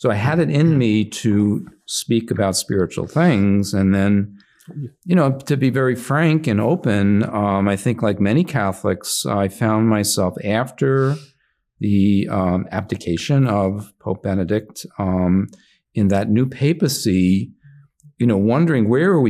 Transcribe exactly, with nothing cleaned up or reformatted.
So I had it in me to speak about spiritual things. And then, you know, to be very frank and open, um, I think like many Catholics, I found myself after the um, abdication of Pope Benedict um, in that new papacy, you know, wondering where are we